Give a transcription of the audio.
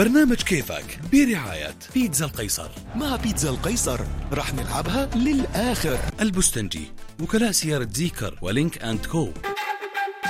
برنامج كيفك برعاية بيتزا القيصر. مع بيتزا القيصر راح نلعبها للآخر. البستنجي، وكلاء سيارة زيكر ولينك أند كو.